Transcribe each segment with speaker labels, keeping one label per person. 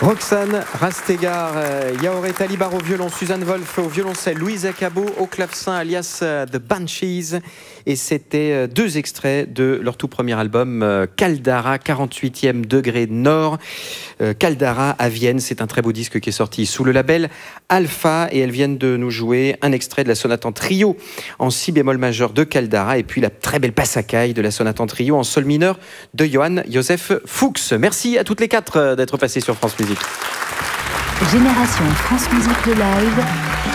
Speaker 1: Roxane Rastegar, Yaoré Talibar au violon, Suzanne Wolf au violoncelle, Louisa Cabot au clavecin alias The Banshees. Et c'était deux extraits de leur tout premier album, Caldara, 48e degré nord. Caldara à Vienne, c'est un très beau disque qui est sorti sous le label Alpha. Et elles viennent de nous jouer un extrait de la sonate en trio en si bémol majeur de Caldara. Et puis la très belle passacaille de la sonate en trio en sol mineur de Johann Joseph Fuchs. Merci à toutes les quatre d'être passées sur France Musique.
Speaker 2: Génération France Musique le live.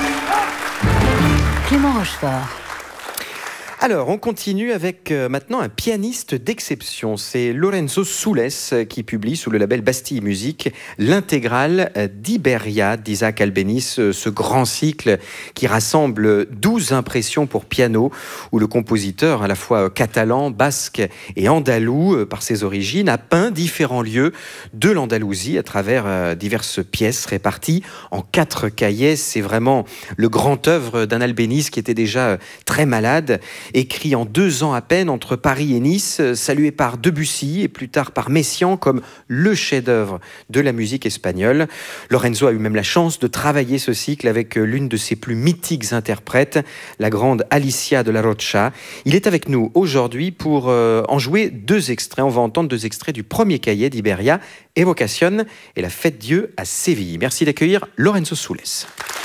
Speaker 2: Clément Rochefort.
Speaker 1: Alors, on continue avec maintenant un pianiste d'exception. C'est Lorenzo Soules qui publie sous le label Bastille Musique l'intégrale d'Iberia d'Isaac Albéniz, ce grand cycle qui rassemble 12 impressions pour piano, où le compositeur, à la fois catalan, basque et andalou par ses origines, a peint différents lieux de l'Andalousie à travers diverses pièces réparties en 4 cahiers. C'est vraiment le grand œuvre d'un Albéniz qui était déjà très malade, écrit en 2 ans à peine entre Paris et Nice, salué par Debussy et plus tard par Messiaen comme le chef-d'œuvre de la musique espagnole. Lorenzo a eu même la chance de travailler ce cycle avec l'une de ses plus mythiques interprètes, la grande Alicia de la Rocha. Il est avec nous aujourd'hui pour en jouer 2 extraits. On va entendre 2 extraits du premier cahier d'Iberia, Evocación et la Fête Dieu à Séville. Merci d'accueillir Lorenzo Soules.